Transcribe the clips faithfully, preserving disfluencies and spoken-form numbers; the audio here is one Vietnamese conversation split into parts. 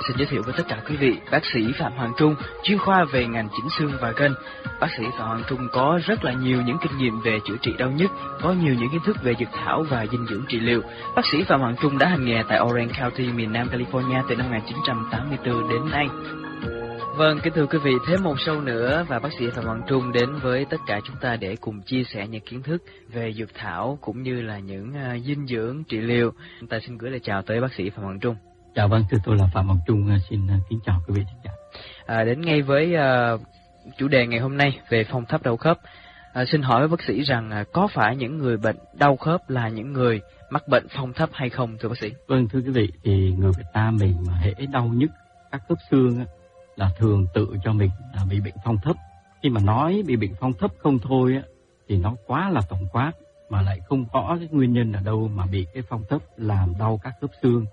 Xin giới thiệu với tất cả quý vị, bác sĩ Phạm Hoàng Trung, chuyên khoa về ngành chỉnh xương và gân. Bác sĩ Phạm Hoàng Trung có rất là nhiều những kinh nghiệm về chữa trị đau nhức, có nhiều những kiến thức về dược thảo và dinh dưỡng trị liệu. Bác sĩ Phạm Hoàng Trung đã hành nghề tại Orange County, miền Nam California từ năm một nghìn chín trăm tám mươi tư đến nay. Vâng, kính thưa quý vị, thêm một show nữa và bác sĩ Phạm Hoàng Trung đến với tất cả chúng ta để cùng chia sẻ những kiến thức về dược thảo cũng như là những uh, dinh dưỡng trị liệu. Chúng ta xin gửi lời chào tới bác sĩ Phạm Hoàng Trung. Chào vâng, thưa tôi là Phạm Hoàng Trung, xin kính chào quý vị khán giả. À, đến ngay với uh, chủ đề ngày hôm nay về phong thấp đau khớp. À, xin hỏi với bác sĩ rằng uh, có phải những người bệnh đau khớp là những người mắc bệnh phong thấp hay không, thưa bác sĩ? Vâng, thưa quý vị, thì người Việt Nam mình mà hễ đau nhức các khớp xương là thường tự cho mình là bị bệnh phong thấp. Khi mà nói bị bệnh phong thấp không thôi thì nó quá là tổng quát, mà lại không rõ cái nguyên nhân ở đâu mà bị cái phong thấp làm đau các khớp xương.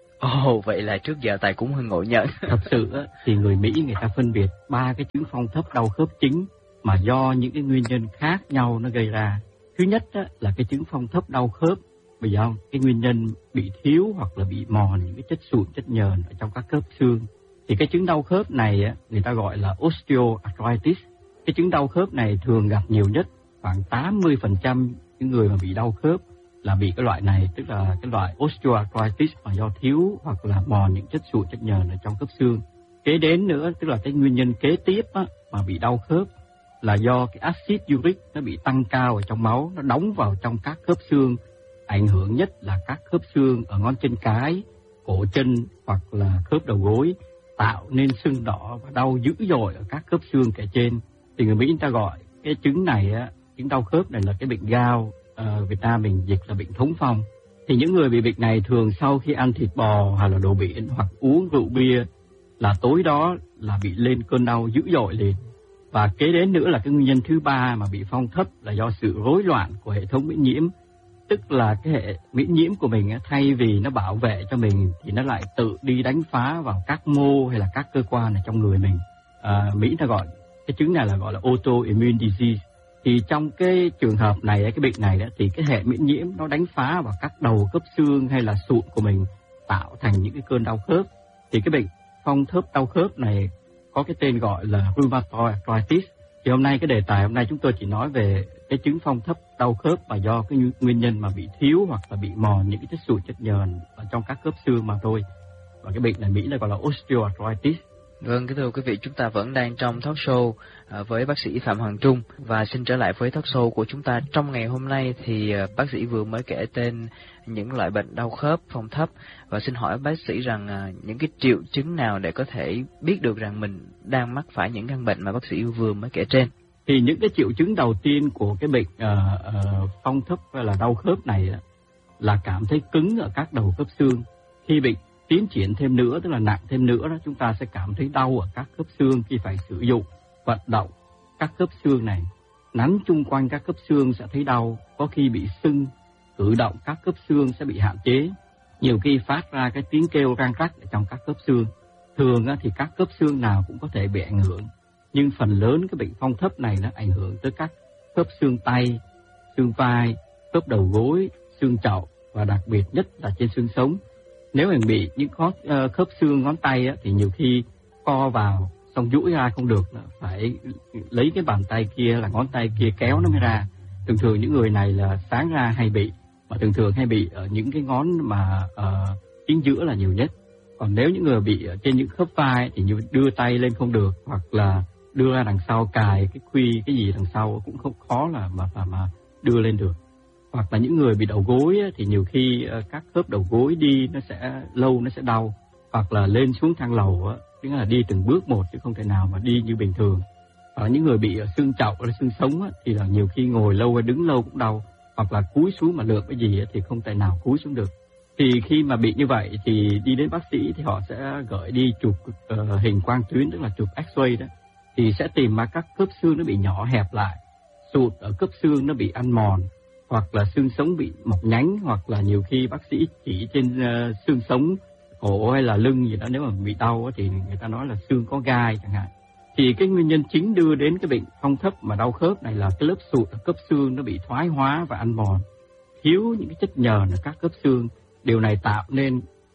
Ồ, oh, vậy là trước giờ Tài cũng hơi ngộ nhận. Thật sự thì người Mỹ người ta phân biệt ba cái chứng phong thấp đau khớp chính mà do những cái nguyên nhân khác nhau nó gây ra. Thứ nhất là cái chứng phong thấp đau khớp bởi do cái nguyên nhân bị thiếu hoặc là bị mòn những cái chất sụn, chất nhờn ở trong các khớp xương. Thì cái chứng đau khớp này người ta gọi là osteoarthritis. Cái chứng đau khớp này thường gặp nhiều nhất, khoảng tám mươi phần trăm những người mà bị đau khớp là bị cái loại này, tức là cái loại osteoarthritis mà do thiếu hoặc là mòn những chất sụn, chất nhờn ở trong khớp xương. Kế đến nữa, tức là cái nguyên nhân kế tiếp á, mà bị đau khớp là do cái axit uric nó bị tăng cao ở trong máu, nó đóng vào trong các khớp xương. Ảnh hưởng nhất là các khớp xương ở ngón chân cái, cổ chân hoặc là khớp đầu gối, tạo nên sưng đỏ và đau dữ dội ở các khớp xương kể trên. Thì người Mỹ người ta gọi cái chứng này á, chứng đau khớp này là cái bệnh gao, à, Việt Nam mình dịch là bệnh thống phong. Thì những người bị bệnh này thường sau khi ăn thịt bò hay là đồ biển hoặc uống rượu bia là tối đó là bị lên cơn đau dữ dội liền. Và kế đến nữa là cái nguyên nhân thứ ba mà bị phong thấp là do sự rối loạn của hệ thống miễn nhiễm. Tức là cái hệ miễn nhiễm của mình thay vì nó bảo vệ cho mình thì nó lại tự đi đánh phá vào các mô hay là các cơ quan ở trong người mình. À, Mỹ ta gọi cái chứng này là gọi là autoimmune disease. Thì trong cái trường hợp này, cái bệnh này thì cái hệ miễn nhiễm nó đánh phá vào các đầu khớp xương hay là sụn của mình, tạo thành những cái cơn đau khớp. Thì cái bệnh phong thấp đau khớp này có cái tên gọi là rheumatoid arthritis. Thì hôm nay cái đề tài hôm nay chúng tôi chỉ nói về cái chứng phong thấp đau khớp mà do cái nguyên nhân mà bị thiếu hoặc là bị mòn những cái chất sụn, chất nhờn ở trong các khớp xương mà thôi. Và cái bệnh này Mỹ là gọi là osteoarthritis. Vâng, kính thưa quý vị, chúng ta vẫn đang trong talk show với bác sĩ Phạm Hoàng Trung. Và xin trở lại với talk show của chúng ta trong ngày hôm nay thì bác sĩ vừa mới kể tên những loại bệnh đau khớp phong thấp. Và xin hỏi bác sĩ rằng những cái triệu chứng nào để có thể biết được rằng mình đang mắc phải những căn bệnh mà bác sĩ vừa mới kể trên? Thì những cái triệu chứng đầu tiên của cái bệnh uh, uh, phong thấp hay là đau khớp này là cảm thấy cứng ở các đầu khớp xương. Khi bệnh tiến triển thêm nữa, tức là nặng thêm nữa đó, chúng ta sẽ cảm thấy đau ở các khớp xương khi phải sử dụng vận động các khớp xương này. Nắn chung quanh các khớp xương sẽ thấy đau, có khi bị sưng, cử động các khớp xương sẽ bị hạn chế. Nhiều khi phát ra cái tiếng kêu răng rắc ở trong các khớp xương. Thường thì các khớp xương nào cũng có thể bị ảnh hưởng, nhưng phần lớn cái bệnh phong thấp này nó ảnh hưởng tới các khớp xương tay, xương vai, khớp đầu gối, xương chậu và đặc biệt nhất là trên xương sống. Nếu mình bị những khó, uh, khớp xương ngón tay á, thì nhiều khi co vào xong duỗi ra không được, phải lấy cái bàn tay kia là ngón tay kia kéo nó mới ra. Thường thường những người này là sáng ra hay bị, mà thường thường hay bị ở những cái ngón mà uh, chính giữa là nhiều nhất. Còn nếu những người bị ở trên những khớp vai thì như đưa tay lên không được, hoặc là đưa ra đằng sau cài cái khuy cái gì đằng sau cũng không khó là mà mà, mà đưa lên được. Hoặc là những người bị đầu gối thì nhiều khi các khớp đầu gối đi nó sẽ lâu, nó sẽ đau. Hoặc là lên xuống thang lầu, tức là đi từng bước một chứ không thể nào mà đi như bình thường. Hoặc là những người bị xương chậu hay xương sống thì là nhiều khi ngồi lâu hay đứng lâu cũng đau. Hoặc là cúi xuống mà lượm cái gì thì không thể nào cúi xuống được. Thì khi mà bị như vậy thì đi đến bác sĩ thì họ sẽ gửi đi chụp uh, hình quang tuyến, tức là chụp X-ray đó. Thì sẽ tìm mà các khớp xương nó bị nhỏ hẹp lại, sụt ở khớp xương nó bị ăn mòn, hoặc là xương sống bị mọc nhánh, hoặc là nhiều khi bác sĩ chỉ trên uh, xương sống, cổ hay là lưng gì đó, nếu mà bị đau thì người ta nói là xương có gai chẳng hạn. Thì cái nguyên nhân chính đưa đến cái bệnh phong thấp mà đau khớp này là cái lớp sụt ở khớp xương nó bị thoái hóa và ăn mòn, thiếu những cái chất nhờn ở các khớp xương. Điều này tạo nên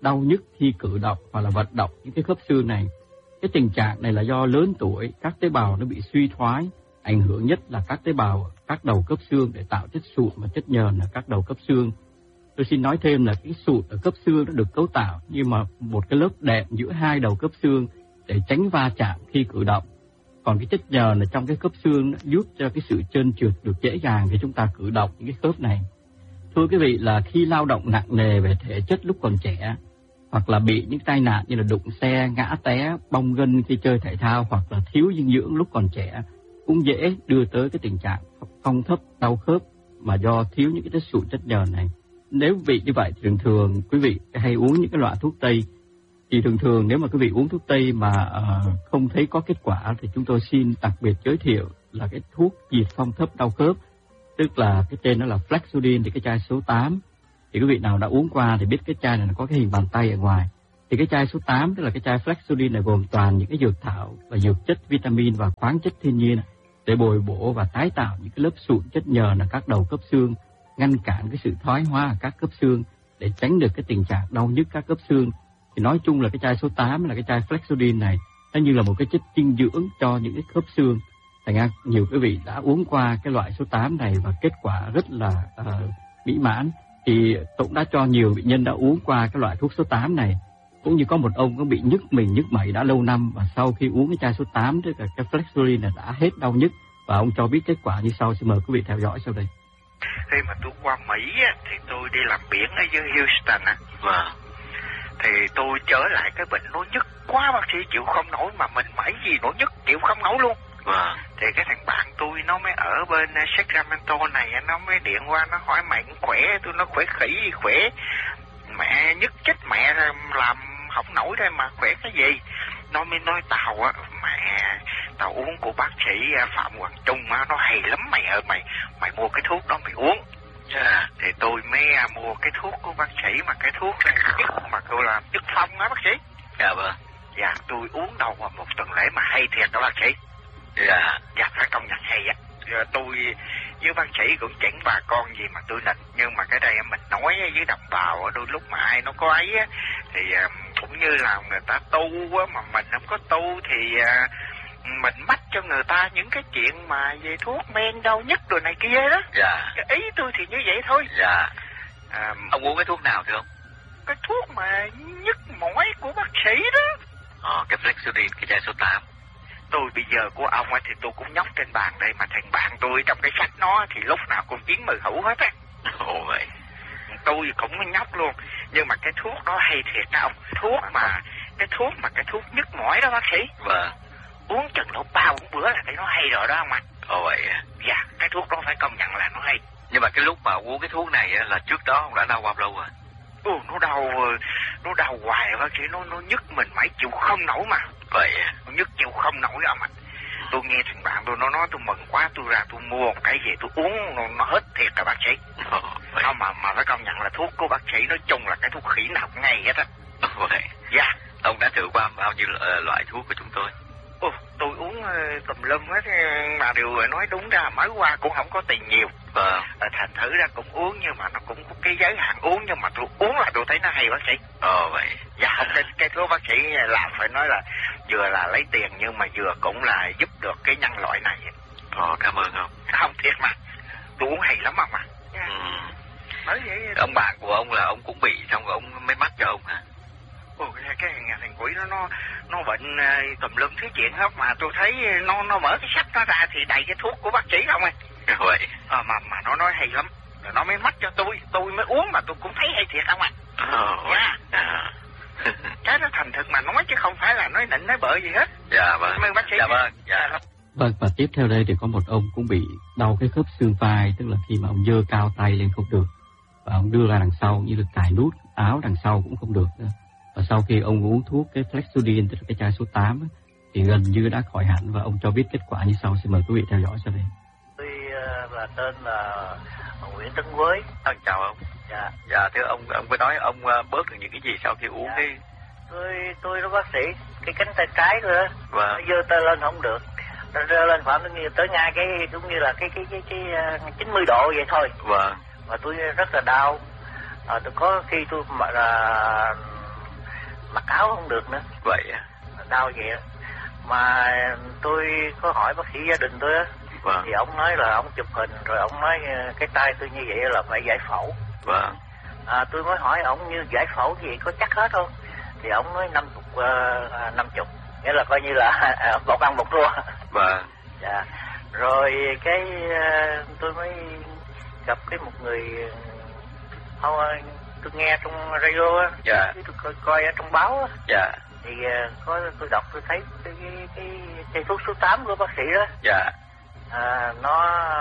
đau nhức khi cử động hoặc là vận động những cái khớp xương này. Cái tình trạng này là do lớn tuổi, các tế bào nó bị suy thoái, ảnh hưởng nhất là các tế bào các đầu khớp xương để tạo chất sụn và chất nhờn ở các đầu khớp xương. Tôi xin nói thêm là cái sụn ở khớp xương nó được cấu tạo như mà một cái lớp đệm giữa hai đầu khớp xương để tránh va chạm khi cử động. Còn cái chất nhờn ở trong cái khớp xương nó giúp cho cái sự trơn trượt được dễ dàng khi chúng ta cử động những cái khớp này. Thưa quý vị, là khi lao động nặng nề về thể chất lúc còn trẻ, hoặc là bị những tai nạn như là đụng xe, ngã té, bong gân khi chơi thể thao, hoặc là thiếu dinh dưỡng lúc còn trẻ, cũng dễ đưa tới cái tình trạng phong thấp, đau khớp mà do thiếu những cái chất sụn, chất nhờn này. Nếu bị như vậy thì thường thường quý vị hay uống những cái loại thuốc tây. Thì thường thường nếu mà quý vị uống thuốc tây mà uh, không thấy có kết quả thì chúng tôi xin đặc biệt giới thiệu là cái thuốc diệt phong thấp đau khớp, tức là cái tên nó là Flexudin, thì cái chai số tám. Thì quý vị nào đã uống qua thì biết cái chai này nó có cái hình bàn tay ở ngoài. Thì cái chai số tám, tức là cái chai Flexudin này gồm toàn những cái dược thảo và dược chất, vitamin và khoáng chất thiên nhiên để bồi bổ và tái tạo những cái lớp sụn, chất nhờn ở các đầu khớp xương, ngăn cản cái sự thoái hóa ở các khớp xương để tránh được cái tình trạng đau nhức các khớp xương. Thì nói chung là cái chai số tám là cái chai Flexudin này nó như là một cái chất dinh dưỡng cho những cái khớp xương. Thành ra nhiều quý vị đã uống qua cái loại số tám này và kết quả rất là uh, mỹ mãn. Thì tôi cũng đã cho nhiều bệnh nhân đã uống qua cái loại thuốc số tám này. Cũng như có một ông có bị nhức mình, nhức mẩy đã lâu năm, và sau khi uống cái chai số tám, tức là cái Flexudin này đã hết đau nhức, và ông cho biết kết quả như sau. Xin mời quý vị theo dõi sau đây. Khi mà tôi qua Mỹ á, thì tôi đi làm biển ở dưới Houston á, và thì tôi trở lại cái bệnh nó nhức quá, bác sĩ chịu không nổi, mà mình mẩy gì nó nhức chịu không nổi luôn. Và thì cái thằng bạn tôi nó mới ở bên Sacramento này, nó mới điện qua nó hỏi mày cũng khỏe, tôi nói khỏe khỉ khỏe, mẹ nhức chết mẹ làm không nổi đây mà khỏe cái gì. Nó mới nói tao á, mẹ tao uống của bác sĩ Phạm Hoàng Trung á, nó hay lắm mày ơi, mày mày mua cái thuốc đó mày uống. Yeah. Thì tôi mới mua cái thuốc của bác sĩ, mà cái thuốc nhức mà tôi làm nhức phong á bác sĩ. Dạ vâng. Dạ tôi uống đầu vào một tuần lễ mà hay thiệt đó bác sĩ. Dạ. Dạ phải công nhận hay á. Dạ, tôi với bác sĩ cũng chẳng bà con gì mà tôi nịnh, nhưng mà cái đây mình nói với đồng bào đôi lúc mà ai nó có ấy á, thì cũng như là người ta tu á, mà mình không có tu thì mình mách cho người ta những cái chuyện mà về thuốc men đau nhức rồi này kia đó. Dạ. Ý tôi thì như vậy thôi. Dạ. À, ông uống cái thuốc nào thưa ông? Cái thuốc mà nhức mỏi của bác sĩ đó. Ờ, cái Flexudin, cái chai số tám. Tôi bây giờ của ông ấy thì tôi cũng nhóc trên bàn đây, mà thằng bạn tôi trong cái sách nó thì lúc nào cũng chiến mười hữu hết á. Ồ vậy. Tôi cũng nhóc luôn. Nhưng mà cái thuốc đó hay thiệt đó ông. Thuốc mà, cái thuốc mà cái thuốc nhức mỏi đó bác sĩ. Vâng. Uống chừng độ ba bốn bữa là thấy nó hay rồi đó ông ạ. Ồ vậy à? Dạ, cái thuốc đó phải công nhận là nó hay. Nhưng mà cái lúc mà uống cái thuốc này là trước đó ông đã đau bao lâu rồi? Ừ, nó đau, nó đau hoài bác sĩ, nó nó nhức mình mãi chịu không nổi mà. Vậy à? Nó nhức chịu không nổi ông ạ. Tôi nghe thằng bạn tôi nó nói tôi mừng quá, tôi ra tôi mua một cái gì tôi uống nó, nó hết thiệt rồi bác sĩ. Ồ, vậy. Không mà mà phải công nhận là thuốc của bác sĩ nói chung là cái thuốc khỉ nào cũng ngay hết á. Vậy. Dạ. Ông đã thử qua bao nhiêu loại thuốc của chúng tôi? Ồ, tôi uống uh, tùm lum hết, mà điều nói đúng ra mới qua cũng không có tiền nhiều. Vâng. À, thành thử ra cũng uống, nhưng mà nó cũng có cái giới hạn uống, nhưng mà tôi uống là tôi thấy nó hay bác sĩ. Ờ vậy. Dạ không, cái, cái thuốc bác sĩ làm phải nói là vừa là lấy tiền nhưng mà vừa cũng là giúp được cái nhân loại này. Ờ, cảm ơn ông. Không thiệt mà, tôi uống hay lắm mà mà. Yeah. Ừ. Nói vậy. Ông bạn của ông là ông cũng bị xong rồi ông mới mắc cho ông hả? Ồ, cái thằng quỷ nó nó nó bệnh uh, tùm lum thứ chuyện hết, mà tôi thấy nó nó mở cái sách nó ra thì đầy cái thuốc của bác sĩ không à. Vậy. À, mà mà nó nói hay lắm, rồi nó mới mách cho tôi, tôi mới uống mà tôi cũng thấy hay thiệt không ạ. Ồ. Dạ. À. Cái nó thành thực mà nói chứ không phải là nói nịnh nói bợ gì hết. Dạ vâng. Cảm ơn bác sĩ. Dạ vâng. Dạ. Vâng, và tiếp theo đây thì có một ông cũng bị đau cái khớp xương vai, tức là khi mà ông giơ cao tay lên không được, và ông đưa ra đằng sau như được cài nút áo đằng sau cũng không được nữa. Và sau khi ông uống thuốc cái Flexudin, tức là cái chai số tám, thì gần như đã khỏi hẳn, và ông cho biết kết quả như sau. Xin mời quý vị theo dõi sau đây. Tôi là tên là Nguyễn Tấn Quới. Anh chào ông. Dạ. Dạ thưa ông, ông có nói ông bớt được những cái gì sau khi uống? Dạ. cái Tôi tôi đó bác sĩ, cái cánh tay trái tôi đó, vâng. Nó giơ tay lên không được. Nó giơ lên khoảng như tới ngay cái cũng như là cái cái cái cái, cái chín mươi độ vậy thôi. Vâng. Và tôi rất là đau. À, tôi có khi tôi mà là mặc áo không được nữa. Vậy à? Đau vậy á. Mà tôi có hỏi bác sĩ gia đình tôi á, vâng. Thì ông nói là ông chụp hình rồi ông nói cái tay tôi như vậy là phải giải phẫu. Vâng. À, tôi mới hỏi ông như giải phẫu gì có chắc hết không? Thì ông nói năm chục, năm chục, nghĩa là coi như là một ăn một thua. Vâng. Dạ. Rồi cái tôi mới gặp cái một người, không, tôi nghe trong radio á, dạ. tôi coi, coi ở trong báo á, dạ. Thì có tôi đọc tôi thấy cái cái cái cây thuốc số tám của bác sĩ đó, dạ. À, nó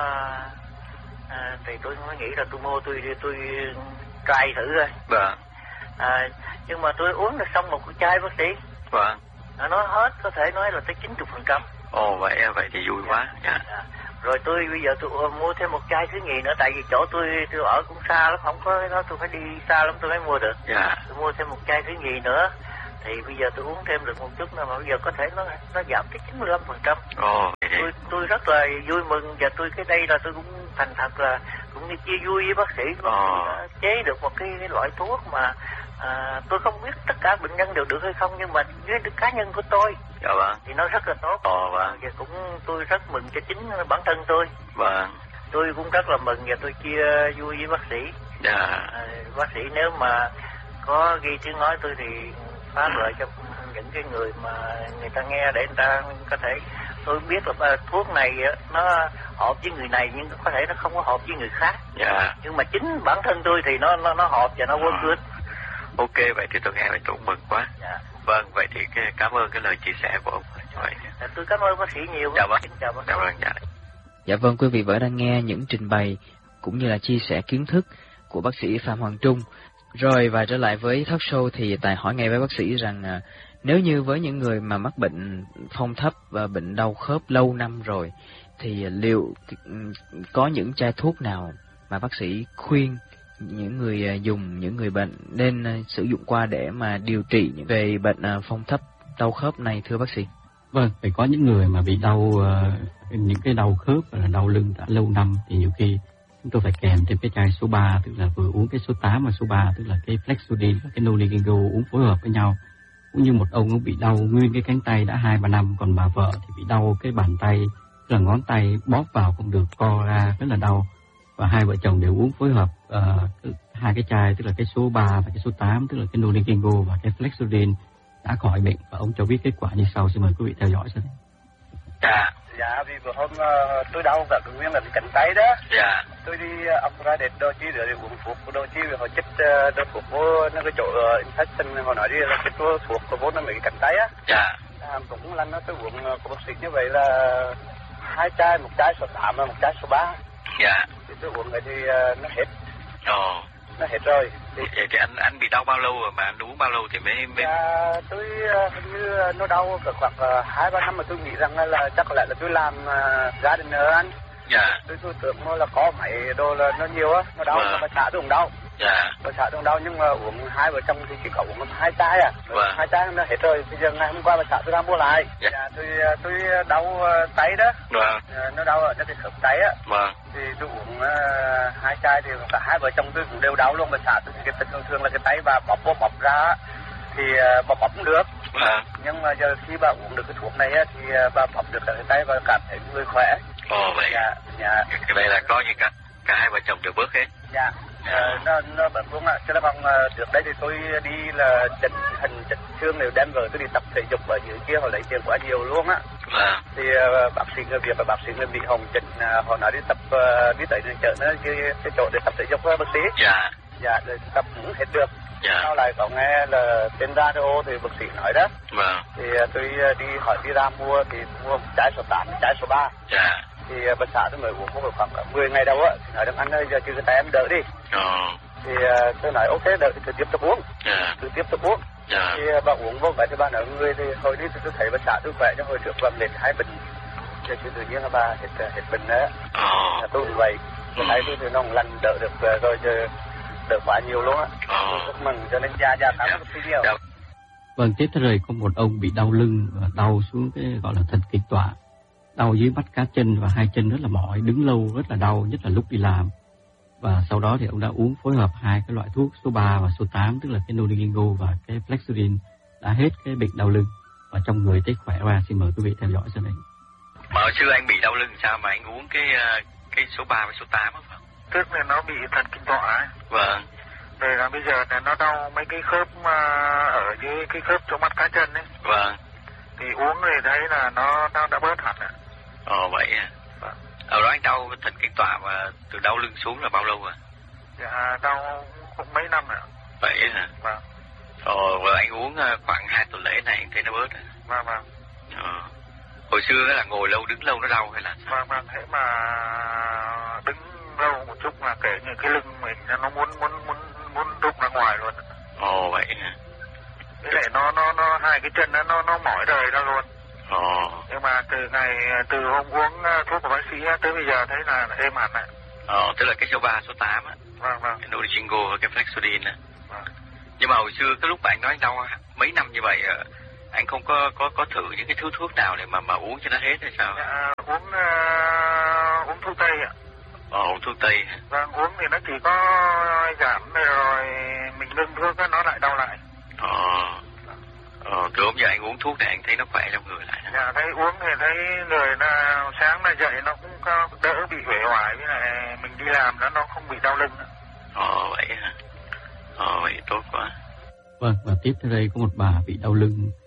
à, thì tôi mới nghĩ là tôi mua tôi tôi try thử rồi. Vâng. À, nhưng mà tôi uống được xong một cái chai bác sĩ. Vâng. À, nó hết có thể nói là tới chín mươi phần trăm. Ồ vậy vậy thì vui quá. Dạ. À, rồi tôi bây giờ tôi mua thêm một chai thứ nhì nữa, tại vì chỗ tôi tôi ở cũng xa lắm, không có nó tôi phải đi xa lắm tôi mới mua được. Dạ. Tôi mua thêm một chai thứ nhì nữa. Thì bây giờ tôi uống thêm được một chút nữa mà bây giờ có thể nó nó giảm tới chín mươi lăm phần trăm. Ồ. Tôi tôi rất là vui mừng và tôi cái đây là tôi cũng thành thật là cũng như chia vui với bác sĩ. Ồ. Chế được một cái, cái loại thuốc mà à, tôi không biết tất cả bệnh nhân đều được hay không, nhưng mà với cá nhân của tôi, dạ vâng, thì nó rất là tốt. Ồ vâng. Và cũng tôi rất mừng cho chính bản thân tôi. Vâng. Tôi cũng rất là mừng và tôi chia vui với bác sĩ. Dạ. À, bác sĩ nếu mà có ghi tiếng nói tôi thì phát lợi cho những cái người mà người ta nghe để người ta có thể, tôi biết là thuốc này nó hợp với người này nhưng có thể nó không có hợp với người khác. Dạ. Nhưng mà chính bản thân tôi thì nó nó nó hợp và nó work good. Ok, vậy thì tôi nghe vậy tôi cũng mừng quá. Dạ. Vâng, vậy thì cái, cảm ơn cái lời chia sẻ của ông. Vậy. Dạ, tôi cảm ơn bác sĩ nhiều. Dạ vâng. Chào bác sĩ. Dạ vâng, dạ. Dạ vâng, quý vị vẫn đang nghe những trình bày cũng như là chia sẻ kiến thức của bác sĩ Phạm Hoàng Trung. Rồi và trở lại với talk show thì Tài hỏi ngay với bác sĩ rằng à, nếu như với những người mà mắc bệnh phong thấp và bệnh đau khớp lâu năm rồi thì liệu có những chai thuốc nào mà bác sĩ khuyên những người dùng, những người bệnh nên sử dụng qua để mà điều trị về bệnh phong thấp đau khớp này thưa bác sĩ? Vâng, phải có những người mà bị đau uh, những cái đau khớp và đau lưng đã lâu năm thì nhiều khi chúng tôi phải kèm thêm cái chai số ba, tức là vừa uống cái số tám và số ba, tức là cái Flexudin và cái Noligingo uống phối hợp với nhau. Cũng như một ông bị đau nguyên cái cánh tay đã hai ba năm, còn bà vợ thì bị đau cái bàn tay, tức là ngón tay bóp vào không được, co ra rất là đau. Và hai vợ chồng đều uống phối hợp uh, hai cái chai, tức là cái số ba và cái số tám, tức là cái Noligingo và cái Flexudin đã khỏi bệnh, và ông cho biết kết quả như sau. Xin mời quý vị theo dõi xem. Dạ. Dạ, vì vừa hôm uh, tôi đau cả nguyên là cánh tay đó. Dạ. Tôi đi uh, ông ra để đôi chi để uống thuốc của đôi chi vì họ chích uh, đôi thuốc vô nó cái chỗ uh, infection, họ nói đi là chích vô thuốc của vô nó mấy cái cánh tay á. Dạ. À, cũng lần đó tôi uống uh, của bác sĩ như vậy là hai chai, một chai số tám và một chai số ba. Dạ. Thì tôi uống vậy thì uh, nó hết. Ồ. Nó hết rồi. Thì, vậy thì anh anh bị đau bao lâu rồi mà anh uống bao lâu thì mới mới? Dạ, tôi uh, hình như uh, nó đau cỡ khoảng uh, hai ba năm mà tôi nghĩ rằng là chắc có lẽ là tôi làm uh, gia đình ở anh. Dạ. Tôi tôi tưởng nó là có mấy đồ là nó nhiều á, nó đau, vâng. Mà xã tôi cũng đau. Dạ. Bà xã tôi cũng đau nhưng mà uống hai vợ chồng thì chỉ có uống hai chai à. Vâng. Hai chai nó hết rồi. Bây giờ ngày hôm qua bà xã tôi đang mua lại. Dạ. Dạ, tôi tôi đau tay đó. Vâng. Nó đau ở cái khớp tay á. Vâng. Thì tôi uống uh, hai chai thì cả hai vợ chồng tôi cũng đều đau luôn. Bà xã tôi cái tình thường thường là cái tay bà bóp bóp bóp ra thì uh, bà bóp cũng được. Vâng. Nhưng mà giờ khi bà uống được cái thuốc này á thì uh, bà bóp được cái tay và cảm thấy người khỏe. Ồ vậy. Dạ. Dạ. Cái đây là coi như cả cả hai vợ chồng đều bớt hết. Dạ. À, nó nó bận luôn ạ. Chứ là bằng uh, trước đây thì tôi đi là chỉnh hình chỉnh xương đều đem về tôi đi tập thể dục ở dưới kia họ lấy tiền quá nhiều luôn á. Vâng. Thì uh, bác sĩ người Việt và bác sĩ người Mỹ Hồng chỉnh uh, họ nói đi tập uh, đi tới chợ nó cái, cái chỗ để tập thể dục đó bác sĩ. Dạ. Dạ để tập cũng hết được. Dạ. Sau lại có nghe là trên radio thì bác sĩ nói đó. Vâng. Thì uh, tôi uh, đi hỏi đi ra mua thì mua một trái số tám, một trái số ba. Dạ. Thì uh, bà xã tôi mới uống có khoảng mười ngày đâu á. Thì nói rằng anh ơi giờ chưa cái tay em đỡ đi. Ồ. Thì uh, tôi nói ok đợi thì tiếp tục uống. Dạ. Tôi tiếp tục uống. Dạ. Thì uh, bà uống vô vậy thì bà nói người thì hồi đi thì tôi thấy bà xã tôi khỏe, cho hồi trước bà liệt hai bệnh. Giờ tự nhiên là bà hết hết bệnh đó. Ồ. Là tôi cũng vậy. Cái tay tôi thì nó cũng lành đỡ được uh, rồi chứ đỡ quá nhiều luôn á. Ồ. Tôi rất mừng cho nên già già cảm ơn bác sĩ nhiều. Dạ. Vâng, tiếp theo đây có một ông bị đau lưng và đau xuống cái gọi là thần kinh tọa, đau dưới mắt cá chân và hai chân rất là mỏi, đứng lâu rất là đau, nhất là lúc đi làm. Và sau đó thì ông đã uống phối hợp hai cái loại thuốc số ba và số tám, tức là cái Noligingo và cái Flexudin đã hết cái bệnh đau lưng và trong người thấy khỏe qua. Xin mời quý vị theo dõi sau đây. Mà hồi xưa anh bị đau lưng sao mà anh uống cái cái số ba với số tám không? Tức là nó bị thần kinh tọa ấy. Vâng. Rồi là bây giờ là nó đau mấy cái khớp mà ở dưới cái khớp chỗ mắt cá chân ấy. Vâng. Thì uống thì thấy là nó, nó đã bớt hẳn ạ. Ồ vậy à. Vâng. Ở đó anh đau thần kinh tọa mà từ đau lưng xuống là bao lâu rồi? Dạ đau cũng mấy năm rồi. Vậy hả? Vâng. Ồ, và anh uống khoảng hai tuần lễ này anh thấy nó bớt rồi. Vâng vâng. Ờ. Hồi xưa là ngồi lâu đứng lâu nó đau hay là sao? Vâng vâng, thế mà đứng lâu một chút là kể như cái lưng mình nó muốn muốn muốn muốn rụng ra ngoài luôn. Ồ vậy hả? Với lại nó nó nó hai cái chân nó nó nó mỏi đời ra luôn. Ồ. Nhưng mà từ ngày từ hôm uống thuốc của bác sĩ tới bây giờ thấy là êm hẳn ạ. Ờ, tức là cái số ba, số tám á. Vâng vâng. Cái Nolichingo và cái Flexodin á. Vâng. Nhưng mà hồi xưa cái lúc mà anh nói anh đau mấy năm như vậy anh không có có có thử những cái thứ thuốc nào để mà mà uống cho nó hết hay sao? Dạ, uống uh, uống thuốc tây ạ. Ờ, uống thuốc tây. Vâng, uống thì nó chỉ có giảm rồi mình ngưng thuốc nó lại đau lại. Ờ. Ờ, từ hôm giờ anh uống thuốc này anh thấy nó khỏe trong người lại. Dạ, thấy uống thì thấy người là sáng là dậy nó cũng có đỡ bị uể oải, với lại mình đi làm nó nó không bị đau lưng. Ờ vậy hả? Ờ vậy tốt quá. Vâng, và tiếp theo đây có một bà bị đau lưng